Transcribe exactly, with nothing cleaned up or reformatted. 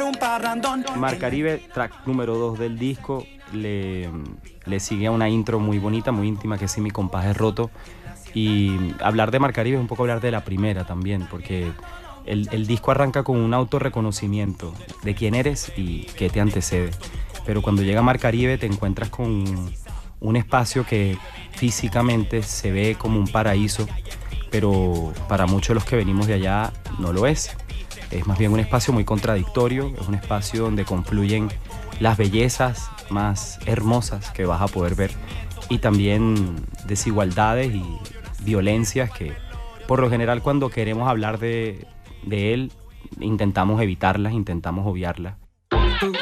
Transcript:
un parrandón. Mar Caribe, track número dos del disco, le, le sigue a una intro muy bonita, muy íntima, que es Si mi compás es roto. Y hablar de Mar Caribe es un poco hablar de la primera también, porque el, el disco arranca con un autorreconocimiento de quién eres y qué te antecede. Pero cuando llega Mar Caribe te encuentras con un espacio que físicamente se ve como un paraíso, pero para muchos de los que venimos de allá no lo es. Es más bien un espacio muy contradictorio, es un espacio donde confluyen las bellezas más hermosas que vas a poder ver y también desigualdades y violencias que por lo general cuando queremos hablar de, de él intentamos evitarlas, intentamos obviarlas.